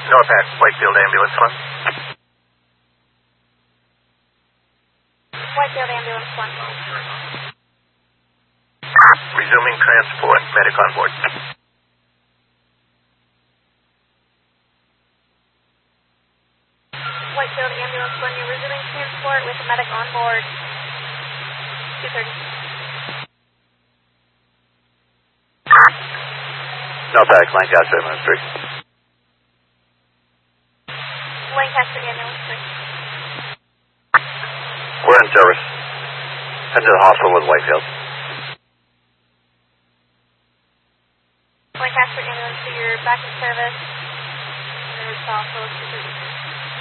Norpac, Whitefield Ambulance, hello. Whitefield Ambulance 1. Resuming transport, medic on board. Whitefield Ambulance 1, you're resuming transport with a medic on board. 2:30. Norpac, Lancaster Ambulance 3. Lancaster Ambulance 3. We're in service. Head to the hospital with Whitefield. Lancaster Ambulance 3, you're back in service. There's also 2:30.